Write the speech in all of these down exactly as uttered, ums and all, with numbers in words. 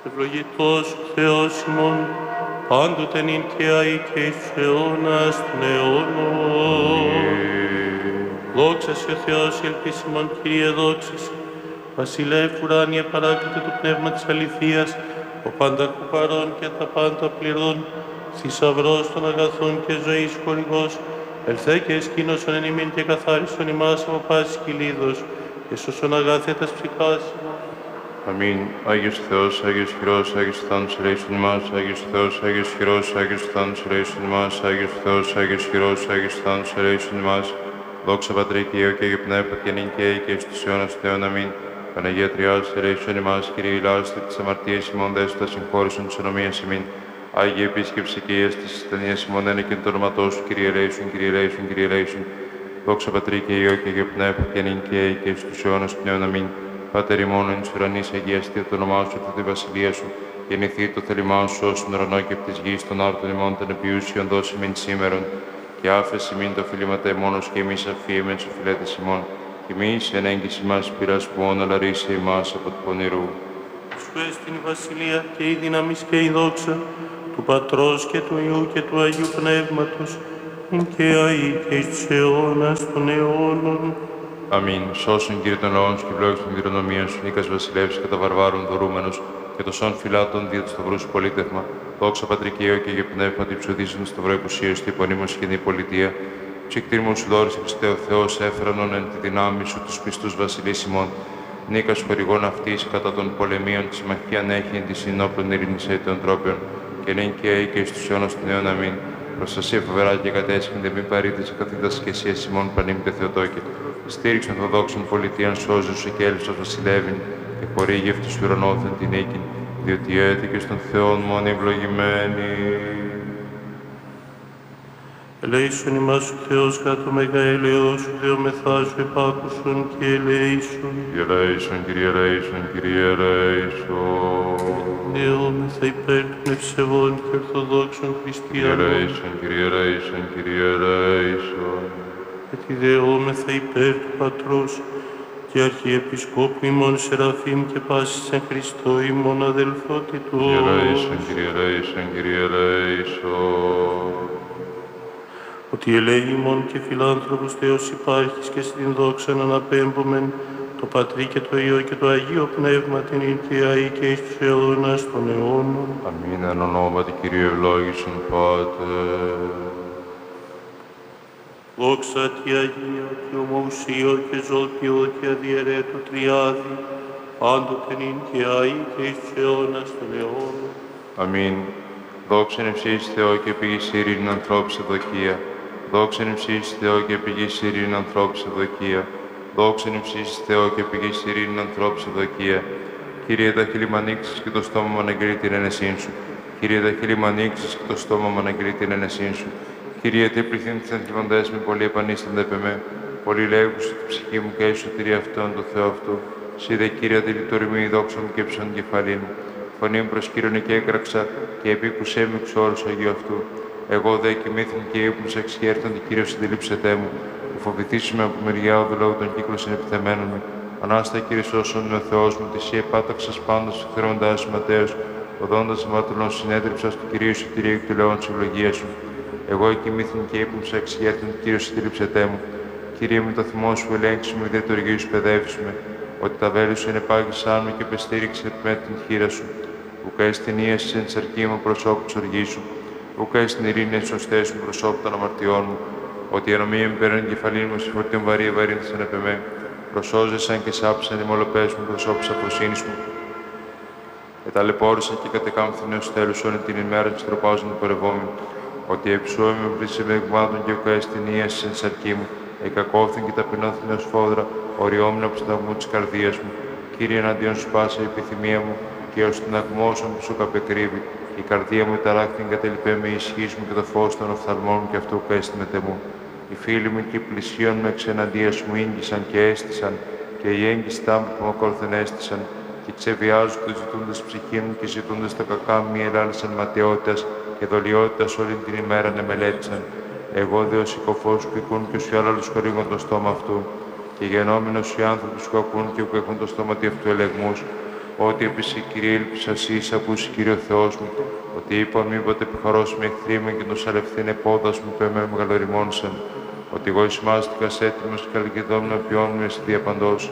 Ευλογητός ο Θεός ημών, πάντοτε νυν και αεί και εις τους αιώνας των αιώνων. Δόξα σε ο Θεός, η ελπίς ημών, Κύριε, δόξα σε. Βασιλεύ ουράνιε παράκλητε του πνεύμα της αληθείας, ο πανταχού παρών και τα πάντα πληρών, θησαυρός των αγαθών και ζωής χορηγός, ελθέ και εσκήνωσον εν ημίν και καθάρισον ημάς από πάσης κυλίδος, και σώσον αγάθετας ψυχάς ημών. Αμήν. Άγιος Θεός, Άγιος χειρός, Άγιος θάνος ελέησον ημάς, Άγιος Θεός, Άγιος χειρός, Άγιος θάνος ελέησον ημάς, Άγιος Θεός, Άγιος χειρός, Άγιος θάνος ελέησον ημάς. Δόξα Πατρί και Υιό και Αγίου Πνεύματι και νυν και αεί και εις τους αιώνας των αιώνων. Αμήν. Παναγία Τριάς, ελέησον ημάς, Κύριε ηλάστε τις αμαρτίες ημών, δέσποτα συγχώρησον τις ανομίες ημίν. Άγιε επίσκεψη και ίες της ασθενείας ημών, ένεκεν το όνομα σου, Κύριε ελέησον, Κύριε ελέησον, Κύριε ελέησον. Δόξα Πατρί και Υιό και Αγίου Πνεύματι και νυν και αεί και εις τους αιώνας των αιώνων. Αμήν. Πάτερ ημών εν της ουρανής, αγιαστεί το όνομά σου, τη βασιλεία σου, γεννηθεί το θέλημά σου, ως στον ουρανό και από της γης των άρτων ημών, των επιούσιων δώσει μην σήμερον, και άφεση μην το φιλήματα ημώνος και εμείς αφίεμεν σου φιλέτες ημών, και εμείς εν έγκυση μας πειρασμόν, αλλά ρίσε ημάς από του πονηρού. Σου έστιν η βασιλεία και η δύναμις και η δόξα του Πατρός και του Υιού και του Αγίου Πνεύματος, νυν και αεί και εις τους αιώνας των αιώνων. Αμήν. Σώσον Κύριε των λαών σου και ευλόγησον την κληρονομία σου, νίκας βασιλεύς κατά βαρβάρων δωρούμενος, και το σών φυλάτων δια του σταυρού σου πολίτευμα. Δόξα Πατρί και Υιό και Αγίου Πνεύματι, ψωδίσον στο σταυρό υποσίωση, την υπονείμωση και την πολιτεία. Ψυκτήρμον σου δόρισε Χριστέ ο Θεός, έφερανον εν τη δυνάμει σου τους πιστούς βασιλείς ημών. Νίκας χορηγών αυτής κατά των πολεμίων, τη συμμαχία έχει εν τη συνόπλων ειρήνης των τρόπιων, και νυν και αεί και εις τους αιώνας των αιώνων. Αμήν. Προστασία φοβερά και κατέσχυνται, μη παρήτησε καθήτας και εσύ ημών πανήμητε Θεοτόκε. Στήριξον των δόξων πολιτείαν σώζουσαι και έλευσος βασιλεύειν, και χορήγει αυτής του ουρανόθεν την νίκην, διότι έτυχε στον Θεόν μόνοι ευλογημένοι. Ελέησον ημάς ο Θεός κατά το μεγαέλεος σου, Θεομεθά σου επάκουσον και ελέησον. Ελέησον, Κύριε ελέησον, Κύριε ελέησον. Δεόμεθα υπέρ των ευσεβών και ορθοδόξων χριστιανών. Ελέησον, Κύριε ελέησον, Κύριε ελέησον. Και δεόμεθα υπέρ του Πατρός και Αρχιεπισκόπου ημών Σεραφείμ και πάσης εν Χριστώ ημών αδελφότητος. Ελέησον, Κύριε ελέησον, Κύριε ελέησον. Ότι ελέη ημών και φιλάνθρωπος Θεός υπάρχεις και στην δόξα να αναπέμπομεν το Πατρί και το Υιό και το Αγίο Πνεύμα την νυν και αεί και εις τους αιώνας των αιώνων. Αμήν. Εν ονόματι Κυρίου ευλόγησον Πάτερ. Δόξα τη Αγία και ομοουσίω και ζώπιο και αδιαιρέτω Τριάδη, πάντοτε νυν και αεί και εις τους αιώνας των αιώνων. Αμήν. Δόξα εν ευσύς Θεό και πηγής ειρήνη ανθρώπου ευδοκία. Δόξα εν ευσύς Θεό και πηγής ειρήνη ανθρώπου ευδοκία. Δόξα εν ευσύς Θεό και πηγής ειρήνη ανθρώπου ευδοκία. Κύριε, τα χείλη μ' ανοίξεις και το στόμα μου αναγγείλει την ένεσήν σου. Κύριε, τα χείλη μου ανοίξεις και το στόμα μου αναγγείλει την ένεσήν σου. Κύριε, τι πληθύν τις ανθλιβοντές με πολύ επανίστανται επ' εμέ. Πολύ λέγουσι τη ψυχή μου και η σωτηρία αυτόν του Θεού αυτού. Σύ δε, Κύριε, τη λειτορμή δόξα μου και ψων κεφαλήν μου. Φωνή μου προσκύρωνε και έκραξα και επίκουσέ με εξ όρους Αγίου αυτού. Εγώ δε κοιμήθην και ύπνουσα εξχέρτοντι Κύριος συντελείψετέ μου. Που φοβηθήσουμε από μεριά όδου λόγω των κύκλων συνεπιθεμένων μου. Ανάστα, Κύριε, σώσον με ο Θεός μου, τη σύ επάταξας πάντως εχθρόντας Ματέος. Οδόντας αμαρτωλών συνέδριψας του Κυρίου σωτηρίου και του λαών της ευλογίας σου. Εγώ κοιμήθην και ύπνουσα εξχέρτοντι Κύριος συντελείψετέ μου. Κύριε, με το θυμό σου ελέγξουμε, δε το οργείο σου παιδεύσουμε. Ότι τα βέλη σου είναι πάγισάν μου και πεστήριξε με την χείρα σου. Ουκά στην ίαση εν της αρκή μου προσώπου της οργής σου. Ουκά στην ειρήνη εν σωστές μου προσώπου των αμαρτιών μου. Ότι η ανομία μου πέραν κεφαλήν μου σε φορτίον βαρύ ευαρύνθησαν επ' εμέ. Προσώζεσαν και σάψαν οι μολοπές μου προσώπους αφροσύνης μου. Εταλαιπώρησαν και κατεκάμφθην έως τέλους όλη την ημέρα της τροπάζων του πορευόμενου. Ότι εψούε με βρύση με εγμάτων και ουκά στην ίαση εν της αρκή μου. Εκακόφθην και ταπεινώθην έως φόδρα, οριόμουν από συνταγμού της καρδίας μου. Κύριε, εναντίον σου πάσε η επιθυμία μου, και ως την αγμόσον που σου καπεκρύβει. Η καρδία μου ταράχτην κατελειπέ με ισχύς μου και το φως των οφθαλμών μου και αυτό που έστειμεται μου. Οι φίλοι μου και οι πλησίον μου εξ εναντίας μου ήγγισαν και έστησαν, και οι έγκυστά μου που με ακόλουθεν έστησαν, και ξεβιάζουν τους ζητούντες ψυχή μου και ζητούντες τα κακά μου μη ελάλησαν ματαιότητας και δολιότητας όλη την ημέρα να μελέτησαν. Εγώ δε ο συκοφός που οικούν και σου άλλους χορήγων το στόμα αυτού, και γενόμενος οι άνθρωποι που ακούν και που έχουν το στόμα αυτού ελεγμούς, ότι επί σε, Κύριε, ήλπισα εσύ, ακούσει, Κύριε ο Θεός μου, ότι είπα μήποτε επιχαρώσουμε εχθροί μου και το σαλευθήν επόδας μου, που εμέ μεγαλοριμόνσαν, ότι εγώ εισμάστηκας έτοιμος και καλκιδόμουν ποιόν με εσύ διαπαντός.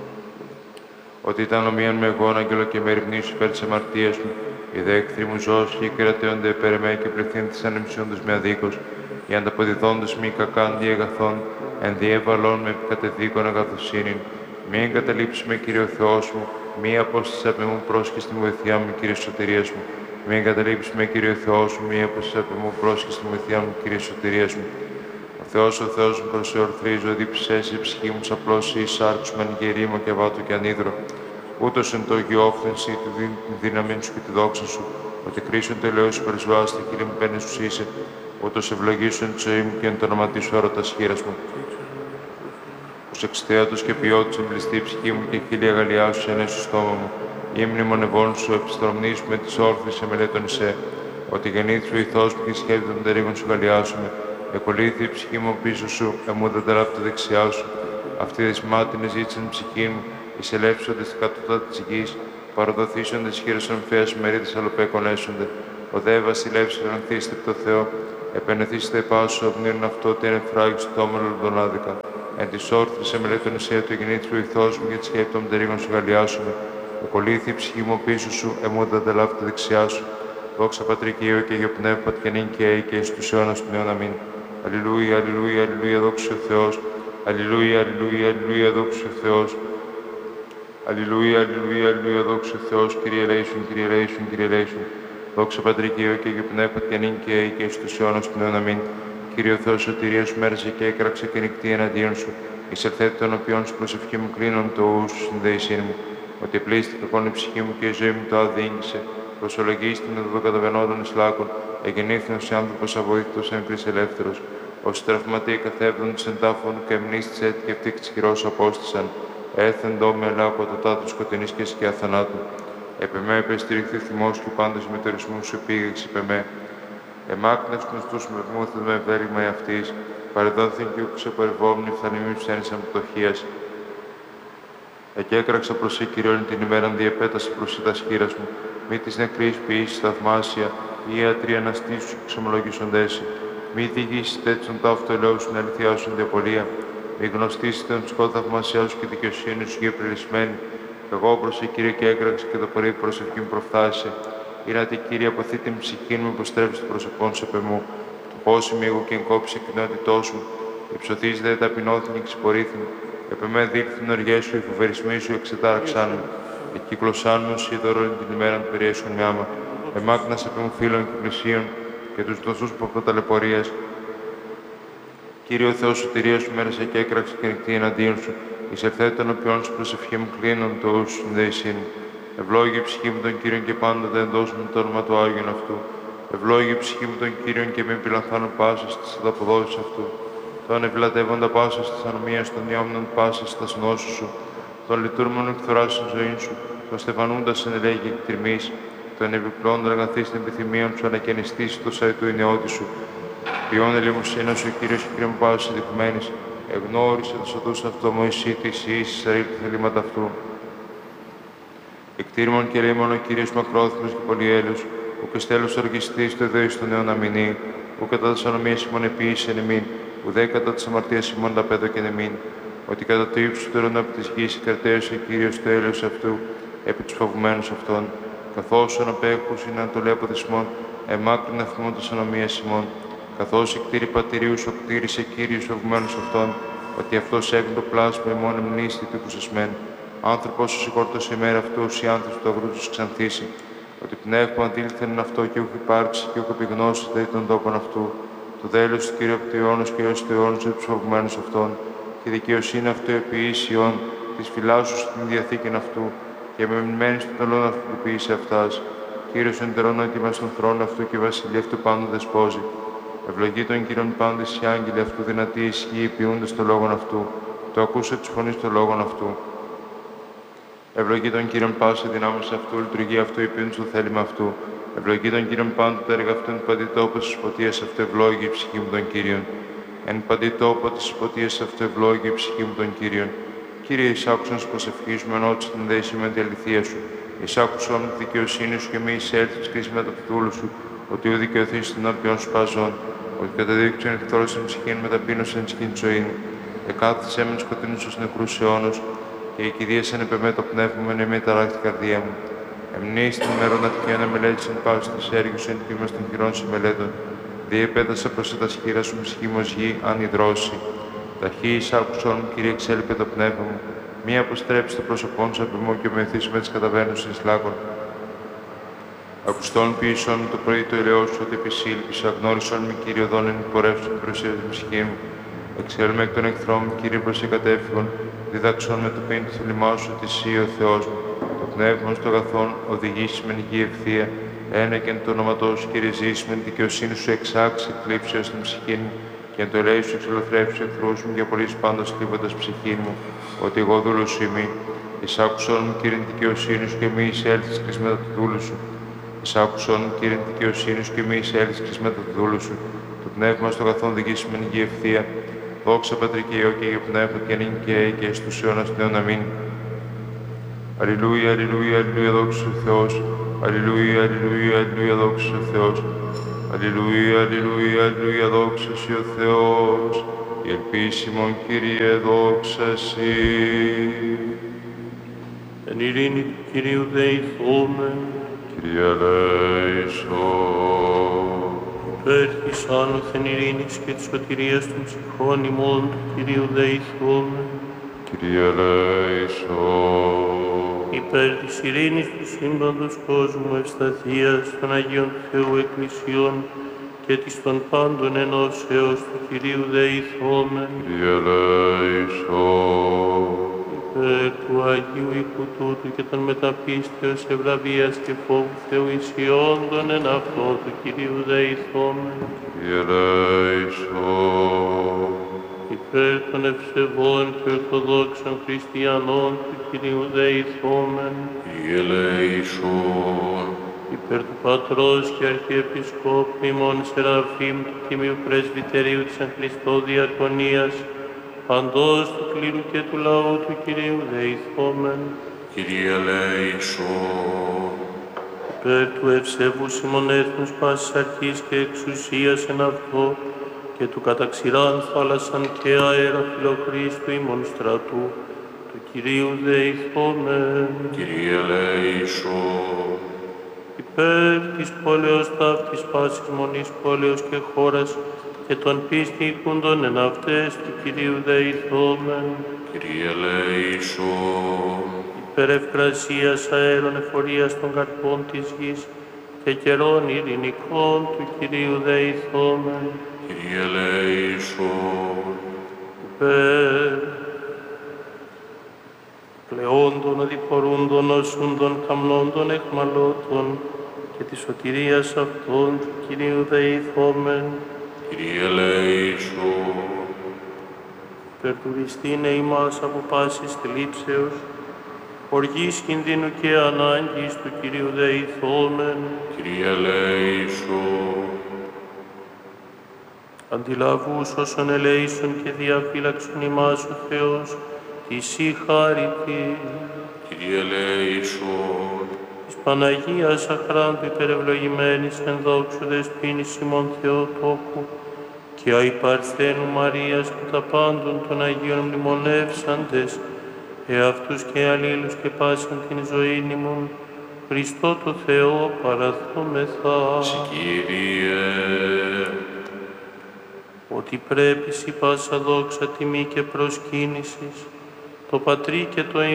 Ότι ήταν ομοίαν με εγώ, άγγελο και με ερευνήσου υπέρ της αμαρτίας μου, οι δε εχθροί μου ζώος και κρατέονται υπέρ εμέ και πληθύνθης ανεμψιόντος με αδίκως, οι ανταποδιδόντες μη κακάν διεγαθών, εν διέβαλών με κατεδίκων αγαθοσύνην. Μη εγκαταλείψει με, Κύριε ο Θεός μου, μη απόσταση απ' εμού πρόσχε στη βοηθειά μου, Κύριε σωτηρίας μου. Μη εγκαταλείψει με, Κύριε ο Θεός μου, μη απόσταση απ' εμού πρόσχε στη βοηθειά μου, Κύριε σωτηρίας μου. Ο Θεός, ο Θεός μου, προσεορθρίζω, δίψες η ψυχή μου, σαπλώσει η σάρξ με ανηγερήμο και βάτω και ανίδρο. Ούτως εν το γιόφθενση του δύναμη σου και τη δόξα σου, ότι κρίσουν το ελαιό σου περισβάστη, Κύριε μου, πένε σου είσαι, ούτως ευλογήσουν τη ζωή μου και εν το όνομα της σου έρωτας χείρας μου. Ως εξθέατος και ποιότης εμπληστεί η ψυχή μου και χίλια αγαλιά σου ενέ στο στόμα μου. Ή μνημονευών σου επιστρομνείς με τις όρθιες σε μελέτων εσέ, ότι γεννήθη ο ηθός μου και σχέδιο των τερίγων σου γαλιάσουμε. Εκολύθη η ψυχή μου πίσω σου, εμού δεν ταράπτει τα δεξιά σου. Αυτοί δεσμάτινε ζήτησαν ψυχή μου, εισελεύσονται στην κατώτατα της γης, παραδοθήσονται τις χείρες των φέας μερίδες αλλοπέκων έσονται. Ο δε βασιλεύς ελανθείστε το Θεό, επενεθήστε πάσο απνήρουν αυτό, ότι είναι φράγιστο το όμελο τον άδικα. Εν της όρθρης σε μελέτων εσέ, το γεννήθη ο ηθός μου και τη σκέπη των τερίγων σου γαλιάσουμε. Εκολύθη η ψυχή μου πίσω σου, εμού δεν ανταλάβει τα δεξιά σου. Δόξα Πατρί και Υιό και Αγίο Πνεύμα και νυν και αεί και εις τους αιώνας του αιώνα αμήν. Αλληλούια, αλληλούια, αλληλούια, δόξα ο Θεός. Αλληλούια, αλληλούια, αλληλούια, δόξα ο Θεός. Αλληλούια, αλληλούια, αλληλούια, δόξα ο Θεός. Κύριε ελέησον, Κύριε ελέησον, Κύριε ελέησον. Δόξα Πατρί και Υιό και Αγίο Πνεύμα και νυν και αεί και εις τους αιώνας του αιώνα αμήν. Κύριε ο Θεός σωτηρίας σου μέρασε και έκραξε και νυχτή εναντίον σου. Εισελθέτε των οποίων σου προσευχή μου κλείνων το ου σου συνδέησήν μου. Ότι πλήστηκα κόν η ψυχή μου και η ζωή μου το αδίγγισε. Προσολογίστη με το καταβαινόντων εις λάκων, εγεννήθην ως άνθρωπος αβοήθητος έμπρις ελεύθερος. Όσοι τραυματίοι καθέβδοντες εν τάφων και εμνίστης έτη και αυτοί χειρός απόστησαν. Έθεν δό με λάκω το τάτου σκοτεινής και σκιά θανάτου. Επεμέ επεστηριχθεί θυμός και πάντως μετορισμού σου πήγεξ επεμέ. Εμάκνες γνωστούς με μούθεν με ευέλιγμα εαυτής, παρεδόθην και ούκους επορευόμενοι φθανήμοι ψένησαν πτωχίας. Εκέκραξα προς σε Κυριόν την ημέραν διεπέταση προς τα σχήρας μου. Μη της νεκρής ποιήσεις θαυμάσια, ή ιατροί αναστήσου και ξομολογήσοντέσαι. Μη διηγήσεις τέτοιον ταύτο ελαιού σου να αληθιάσουν διαπολία. Μη γνωστήσεις τον σκό θαυμάσια σου και δικαιοσύνη σου γη πρελισμένη. Εγώ προς σε Κύριε και έκραξα και το πρωί προσευχή μου προφθάσε. Ήρατε Κύριε αποθεί την ψυχή μου υποστρέψει το προσωπόν σε πεμού. Το πόσι μη εγώ και εγκόψει η κοινότητό σου. Υψωθείς δε ταπεινώθην και ξυπορήθην. Επεμέ δείχθην οργές σου, οι φοβερισμοί σου εξετάραξάν μου. Εκύκλωσάν μου σίδωρον την ημέρα του περιέσχον με άμα. Εμάκνας επί μου φίλων και πλησίων και τους γνωστούς που από ταλαιπωρίας. Κύριε ο Θεός σωτηρίας σου μέρασε και έκραξε και νυχτή εναντίον σου. Εισελθέτε των οποίων σου προσευχή μου κλείνων το ου σου συνδέησήν. Ευλόγη η ψυχή μου των Κύριων και πάντοτε εντώσουν το όνομα του Άγιον αυτού. Ευλόγη η ψυχή μου των Κύριων και μην πυλαθάνω πάσα στις ανταποδόσεις αυτού. Τον ευλατεύοντα πάσα στις ανομίες των διάμνων πάσα στα νόσου σου. Τον λειτουργμον εκθοράς στην ζωή σου. Τον στεφανούντας εν ελέγγυ και τιμής. Τον επιπλώντων αγαθής την επιθυμίων σου ανακαινιστήσει το σαϊ του ενεώτη σου. Ποιόν ελεημοσύνας σου, Κύριος και κρέμου πάσης ειδικουμένης. Εγνώρισε τους οδούς αυτό Μωυσή της Ιης Ισραήλ τα θελήματα αυτού. Εκτήρμον και λίμον ο Κύριος μακρόθυμος και πολυέλους, που και στέλος οργιστής το ιδέος των νέων αμυνή, που κατά τις ανομίες ημών επίησεν εμήν, ουδέ κατά τις αμαρτίες ημών τα πέδοκεν εμήν, ότι κατά το ύψος του ουρανού επί της γης κρατέωσε Κύριος το έλεος αυτού, επί τους φοβουμένους αυτών, καθώς ον απέχους είναι ανατολή από δεσμών, εμάκρυν αφημών της ανομίας ημών, καθώς η κτήρη πατηρίου σου κτήρισε Κύριος φοβουμένους αυτών, ότι αυτός έγινε το πλάσμα ημών εμνίστη του κουσεσμέν. Άνθρωπος σου συγχώρτωσε η μέρα αυτού, οι άνθρωποι του αγρού του ξανθήσει, ότι πνεύμα αντίλθεν αυτό και ούχ υπάρξει και ούχ επιγνώσει δε των τόπων αυτού, το δέλος του Κύριου από του αιώνος και έως του αιώνος επί τους φοβουμένους αυτών, και η δικαιοσύνη αυτού επί ίσιον, της φυλάσσου στην διαθήκην αυτού, και μεμνημένης του τελών αυτού που ποιήσε αυτάς. Κύριος εντερών έτοιμας στον θρόνο αυτού και βασιλεία αυτού πάντου δεσπόζει. Ευλογεί τον Κύριον πάντες οι άγγελοι αυτού δυνατοί ισχύει ποιούντες το λόγον αυτού, το ακούσε της φωνής το λόγον αυτού. Ευλογεί τον Κύριον πάση δυνάμεις αυτού, λειτουργεί αυτού, υπήρουν στο θέλημα αυτού. Ευλογεί τον Κύριον πάντοτε έργα αυτού, εν παντή τόπο τη υποτία αυτού, ευλόγη η ψυχή μου των Κύριων. Εν παντή τόπο τη υποτία αυτού, ευλόγη η ψυχή μου των Κύριων. Κύριε, εισάκουσαν σου προσευχή σου, εν ότσι την δέση με την αληθεία σου. Εισάκουσον τη δικαιοσύνη σου και μη εισέλθει τη κρίση μετά του δούλου σου, ότι ο δικαιωθείς των απειών σου παζών, ότι καταδείξουν εχθρός εν ψυχήν μεταπείνωσαν ψυχήν ζωή. Εκάθισε με σκοτεινούς στους νεκρούς αιώνους, και η κυρία εν επεμέ το πνεύμα μου, εν εμέ ταράχτη καρδία μου. Εμνείς την ημερών ατυχίων εμελέτησεν πάση της έργους εν πείμα των χειρών σου μελέτων. Διεπέτασα προς τα σχήρα σου ψυχή μου ως γη, αν υδρώσει. Ταχύ εισάκουσον μου, Κύριε, εξέλιπε το πνεύμα μου. Μη αποστρέψει το πρόσωπό σου από μου και μεθύσου με τις καταβαίνουσες λάκων. Ακουστών ποιησών μου το πρωί το ελαιό σου, ότι επισήλπισα. Γνώρισον με, Κύριε, οδόν εν πορεύσου την προσία του ψυχή μου. Εξέλουμε εκ των εχθρών μου, Κύριε, προς εκατέφυγον. Διδάξον με το πίνη του θλιμμά σου, ότι εσύ ο Θεός μου. Το πνεύμα στο αγαθόν οδηγήσει με υγεία ευθεία. Ένα και εν το όνοματό σου, Κύριε, ζήσει με την δικαιοσύνη σου εξάξει εκλείψεως στην ψυχή μου. Και εν το ελέη σου εξολοθρεύσει εχθρούς μου και απολύσει πάντως θλίβοντας ψυχή μου, ότι εγώ δούλος σου ημί. Εισάκουσον μου, Κύριε, την δικαιοσύνη σου και μη εισέλθεις κρισμένα του δούλου σου. Εισάκουσον μου, Κύριε, την δικαιοσύνη σου και μη εισέλθεις κρισμένα του δούλου σου. Το πνεύμα στο αγαθόν οδηγήσει με υγεία ευθεία. Δόξα Πατρί και Υιό και Αγίο Πνεύμα και νυν και αεί και στους αιώνας νέων. Αμήν. Αλληλούια, αλληλούια, αλληλούια, δόξα ο Θεός. Αλληλούια, αλληλούια, αλληλούια, δόξα ο Θεός. Αλληλούια, αλληλούια, αλληλούια, δόξα σοι ο Θεός. Η ελπίσιμον, Κύριε, δόξα σοι. Εν ειρήνη του Κυρίου δεηθούμε. Κύριε ελέησον. Υπέρ της άνωθεν ειρήνης και της σωτηρίας των ψυχών ημών του Κυρίου δεηθούμε. Κύριε ελέησον. Υπέρ της ειρήνης του σύμπαντος κόσμου, ευσταθίας των Αγίων του Θεού Εκκλησιών και της των πάντων ενώσεως του Κυρίου δεηθούμε. Κύριε ελέησον. Υπέρ του Αγίου οίκου τούτου και των μεταπίστεως ευλαβίας και φόβου Θεού ισιόντων εν αυτό του Κυρίου δεηθούμε. Κύριε ελέησον. Υπέρ των ευσεβών και ορθοδόξων χριστιανών του Κυρίου δεηθούμε. Κύριε ελέησον. Υπέρ του Πατρός και Αρχιεπισκόπου ημών Σεραφείμ του Τιμίου Πρεσβυτερίου της εν Χριστώ Διακονίας, παντός του κλήρου και του λαού του Κυρίου δεηθόμεν. Κύριε ελέησον. Υπέρ του ευσεβούς ημών έθνους πάσης αρχής και εξουσίας εν αυτό, και του καταξηράν θάλασσαν και αέρα φιλοχρήστου ημών στρατού, του Κυρίου δεηθόμεν. Κύριε ελέησον. Υπέρ της πόλεως ταύτης πάσης μονής πόλεως και χώρας και των πίστη οικούντων εν αυτές του Κυρίου δεηθόμεν. Κύριε ελέησον. Υπέρ ευκρασίας αέρων εφορίας των καρπών της γης και καιρών ειρηνικών του Κυρίου δεηθόμεν. Κύριε ελέησον. Υπέρ πλεόντων, αδιφορούντων, νοσούντων, καμνόντων, εχμαλώτων και της σωτηρίας αυτών του Κυρίου δεηθόμεν. Κύριε ελέησον. Περτουριστήνε ημάς από πάσης θλίψεως, οργής κινδύνου και ανάγκης του Κυρίου δεηθόμεν. Κύριε ελέησον. Αντιλαβούς όσων ελέησον και διαφύλαξον ημάς ο Θεός, Εσύ χάρητη. Κύριε ελέησον. Της Παναγίας αχράντου υπερευλογημένης εν δόξου δεσποίνης ημών Θεοτόκου και αϊπαρθένου Μαρίας και τα πάντων των Αγίων μνημονεύσαντες, εαυτούς και αλλήλους και πάσαν την ζωήν ημών, Χριστό το Θεό παραθόμεθα. Συ Κύριε. Ότι πρέπει σοι πάσα δόξα τιμή και προσκύνησης, το Πατρί και το